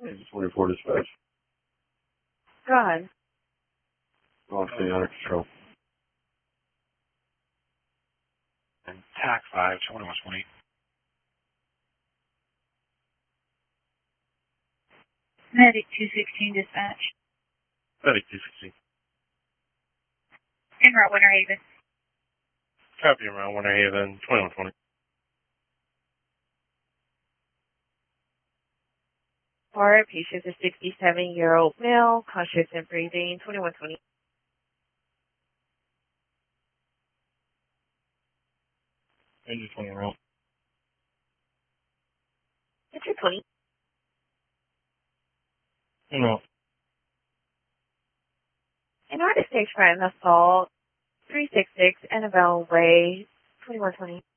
It's 24 dispatch. Go ahead. I'll stay under control. And TAC 5, 2120. Medic 216 dispatch. Medic 216. En route Winter Haven. Copy around Winter Haven, 2120. Our patient is a 67-year-old male, conscious and breathing, 2120. Engine 20 around. Enter 20. No. In order to stage for an assault, 366 Annabelle Way, 2120.